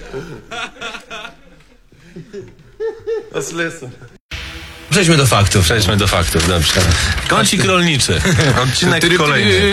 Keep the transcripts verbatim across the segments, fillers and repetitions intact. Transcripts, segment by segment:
Let's listen. Przejdźmy do faktów. Przejdźmy do faktów, dobrze. Kącik rolniczy. Odcinek kolejny.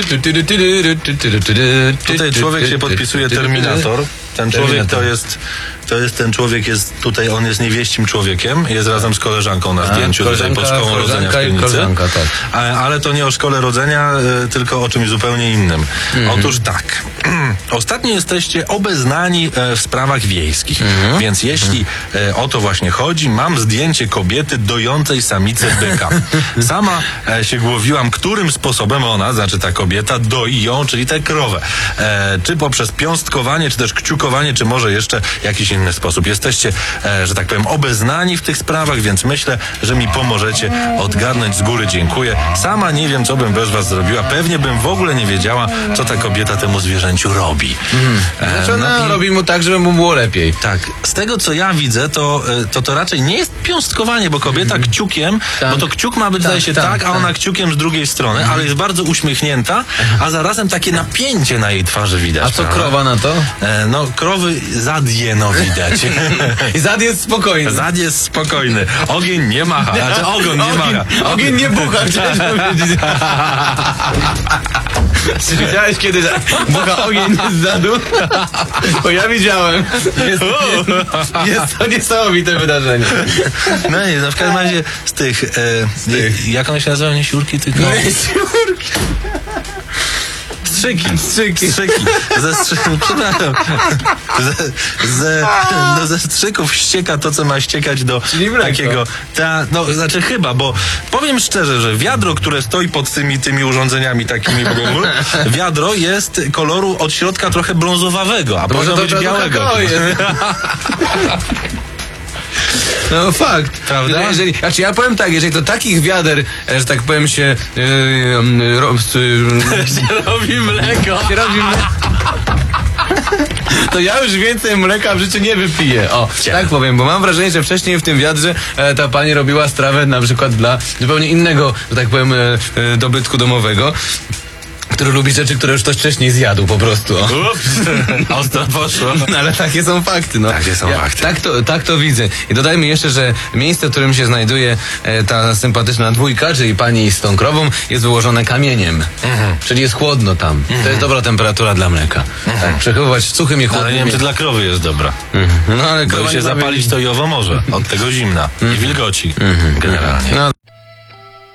Tutaj człowiek się podpisuje Terminator. Ten człowiek to jest, to jest ten człowiek jest tutaj, on jest niewieścim człowiekiem, jest razem z koleżanką na zdjęciu tutaj pod szkołą rodzenia w Pielnicy. Tak. Ale to nie o szkole rodzenia, tylko o czymś zupełnie innym. Mm. Otóż tak, ostatnio jesteście obeznani w sprawach wiejskich, mm. więc jeśli o to właśnie chodzi, mam zdjęcie kobiety dojącej samicę byka. Sama się głowiłam, którym sposobem ona, znaczy ta kobieta, doi ją, czyli tę krowę. Czy poprzez piąstkowanie, czy też kciukowanie, czy może jeszcze jakiś inny sposób. Jesteście, e, że tak powiem, obeznani w tych sprawach, więc myślę, że mi pomożecie odgadnąć. Z góry dziękuję. Sama nie wiem, co bym bez was zrobiła. Pewnie bym w ogóle nie wiedziała, co ta kobieta temu zwierzęciu robi. Mm. E, znaczy ona no i... robi mu tak, żeby mu było lepiej. Tak. Z tego, co ja widzę, to to, to raczej nie jest piąstkowanie, bo kobieta mm. kciukiem, tak. bo to kciuk ma być, tak, się tak, tak, a ona tak. kciukiem z drugiej strony, mm. ale jest bardzo uśmiechnięta, a zarazem takie napięcie na jej twarzy widać. A co prawda? Krowa na to? E, no, krowy zadje, no widać. I zad jest spokojny. Zad jest spokojny. Ogień nie macha. Znaczy ogon nie ogień, macha. Ogień nie bucha, chciałeś powiedzieć. Czy widziałeś kiedy bucha ogień z zadu? Bo ja widziałem. Jest, jest, jest to niesamowite wydarzenie. No nie, no w każdym razie z tych, e, z tych. Jak one się nazywają? Nie siurki, tylko... No nie siurki. Strzyki, strzyki, strzyki. Ze strzyków, przepraszam. Ze, ze, no ze strzyków ścieka to, co ma ściekać do takiego. Ta, no, znaczy chyba, bo powiem szczerze, że wiadro, które stoi pod tymi, tymi urządzeniami takimi, wiadro jest koloru od środka trochę brązowawego, a powinno być białego. No fakt, prawda? Jeżeli, znaczy ja powiem tak, jeżeli to takich wiader, że tak powiem się yy, yy, ro, yy, się robi mleko. Się robi mleko. To ja już więcej mleka w życiu nie wypiję. O, Cię. tak powiem, bo mam wrażenie, że wcześniej w tym wiadrze e, ta pani robiła strawę na przykład dla zupełnie innego, że tak powiem, e, e, dobytku domowego, który lubi rzeczy, które już ktoś wcześniej zjadł po prostu. Ups, ostro poszło. No, ale takie są fakty. No. Takie są ja, fakty. Tak to, tak to widzę. I dodajmy jeszcze, że miejsce, w którym się znajduje e, ta sympatyczna dwójka, czyli pani z tą krową, jest wyłożone kamieniem. Mhm. Czyli jest chłodno tam. Mhm. To jest dobra temperatura dla mleka. Mhm. Tak, przechowywać suchym i chłodnym. Ale nie wiem, czy dla krowy jest dobra. Mhm. No ale krowa się zapalić to i owo może. Od tego zimna. Mhm. I wilgoci. Mhm. Generalnie. No.